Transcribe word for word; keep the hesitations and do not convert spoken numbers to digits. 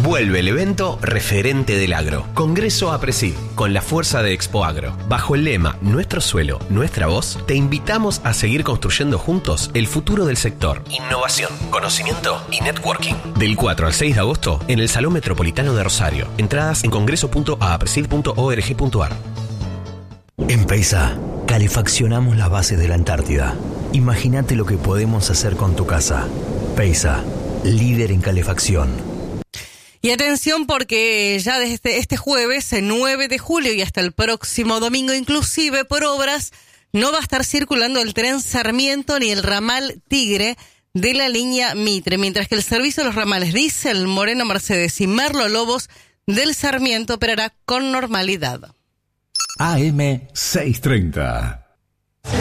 Vuelve el evento referente del agro. Congreso APRESID, con la fuerza de Expo Agro. Bajo el lema Nuestro suelo, nuestra voz, te invitamos a seguir construyendo juntos el futuro del sector. Innovación, conocimiento y networking. Del cuatro al seis de agosto en el Salón Metropolitano de Rosario. Entradas en congreso punto a presid punto org punto ar. En Peisa, calefaccionamos las bases de la Antártida. Imagínate lo que podemos hacer con tu casa. Peisa, líder en calefacción. Y atención porque ya desde este jueves, el nueve de julio y hasta el próximo domingo, inclusive por obras, no va a estar circulando el tren Sarmiento ni el ramal Tigre de la línea Mitre, mientras que el servicio de los ramales Diesel, Moreno Mercedes y Merlo Lobos del Sarmiento operará con normalidad. A M seiscientos treinta.